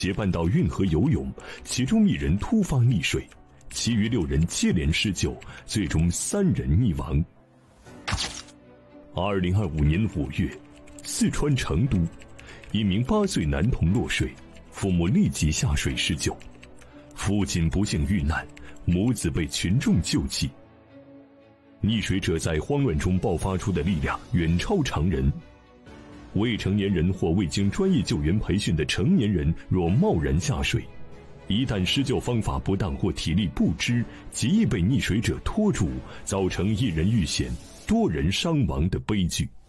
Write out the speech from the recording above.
结伴到运河游泳，其中1人突发溺水，其余6人接连施救，最终3人溺亡。2025年5月，四川成都，一名8岁男童落水，父母立即下水施救，父亲不幸遇难，母子被群众救济。溺水者在慌乱中爆发出的力量远超常人。未成年人或未经专业救援培训的成年人若贸然下水，一旦施救方法不当或体力不支，极易被溺水者拖住，造成1人遇险、多人伤亡的悲剧。